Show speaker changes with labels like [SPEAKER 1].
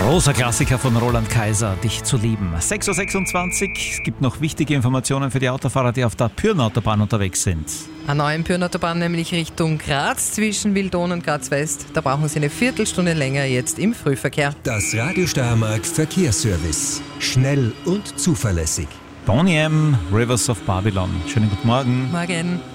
[SPEAKER 1] Großer Klassiker von Roland Kaiser, Dich zu lieben. 6.26 Uhr, es gibt noch wichtige Informationen für die Autofahrer, die auf der Pyrnenautobahn unterwegs sind.
[SPEAKER 2] Eine neue Pyrnenautobahn, nämlich Richtung Graz zwischen Wildon und Graz West. Da brauchen Sie eine Viertelstunde länger jetzt im Frühverkehr.
[SPEAKER 3] Das Radio Steiermark Verkehrsservice. Schnell und zuverlässig.
[SPEAKER 1] Boney M, Rivers of Babylon. Schönen guten Morgen.
[SPEAKER 2] Morgen.